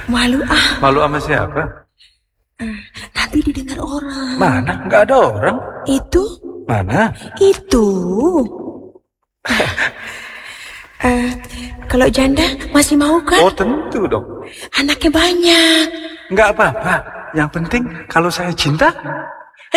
Malu ah. Malu sama siapa? Nanti didengar orang. Mana? Nggak ada orang. Itu? Mana? Itu. Kalau janda masih mau kan? Oh tentu dong. Anaknya banyak. Nggak apa-apa. Yang penting kalau saya cinta,